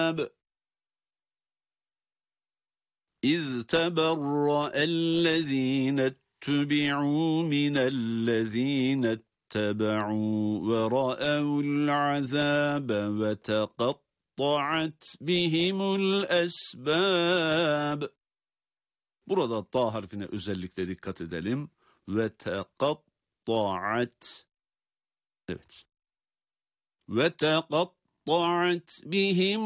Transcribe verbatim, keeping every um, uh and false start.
العذاب إذ تبرأ الذين اتبعوا من الذين اتبعوا ورأوا العذاب وتقطعت بهم الأسباب. Burada ta harfine özellikle dikkat edelim. Ve teqatta'at. Evet. Ve teqatta'at bihim